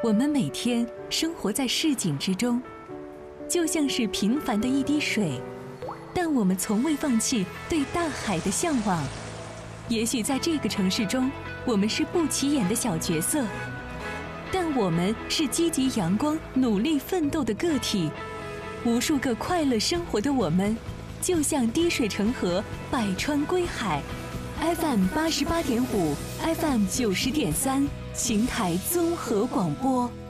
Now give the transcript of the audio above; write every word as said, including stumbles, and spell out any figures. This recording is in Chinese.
我们每天生活在市井之中，就像是平凡的一滴水，但我们从未放弃对大海的向往。也许在这个城市中，我们是不起眼的小角色，但我们是积极阳光、努力奋斗的个体。无数个快乐生活的我们，就像滴水成河，百川归海。F M 八十八点五，F M 九十点三，邢台综合广播。